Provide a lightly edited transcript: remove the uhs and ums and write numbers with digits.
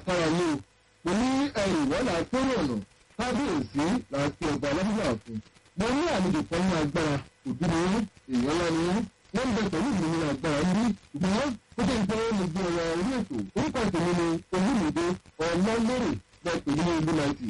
kára ní o mo ní ìwọ́ là á kórè ọ̀nà kábíyèsí là á fi ọba ọlọ́dúnrún àfún mo ní àlejò kan ní agbára òbí ni èèyàn ńlá ni wọ́n ń bẹ pẹ̀lú ìgbìmọ̀ agbára ní ìgbìmọ̀ ó jẹ́ ìpínlẹ̀ olùgbé ọ̀rọ̀ orí ètò orúkọ ìtòmí ni olúmìdé ọlọ́lẹ́rẹ̀ bẹ́ẹ̀ pẹ̀lú ìlú 90